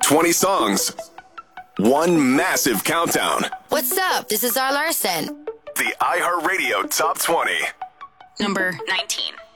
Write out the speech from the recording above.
20 songs. One massive countdown. What's up? This is Zara Larson. The iHeartRadio Top 20. Number 19.